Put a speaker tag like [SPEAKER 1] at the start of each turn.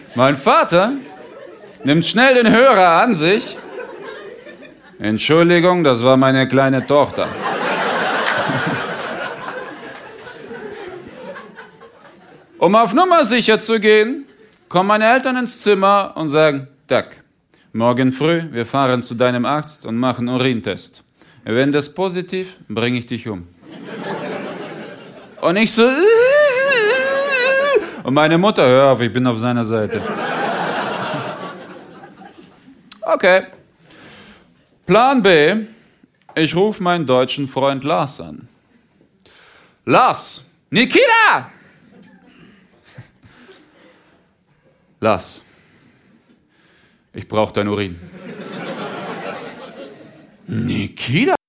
[SPEAKER 1] Mein Vater nimmt schnell den Hörer an sich. Entschuldigung, das war meine kleine Tochter. Um auf Nummer sicher zu gehen, kommen meine Eltern ins Zimmer und sagen, Doug, morgen früh, wir fahren zu deinem Arzt und machen Urintest. Wenn das positiv, bringe ich dich um. Und ich so, und meine Mutter, hör auf, ich bin auf seiner Seite. Okay. Plan B, ich rufe meinen deutschen Freund Lars an. Lars, Nikita! Lars, ich brauche dein Urin. Nikita?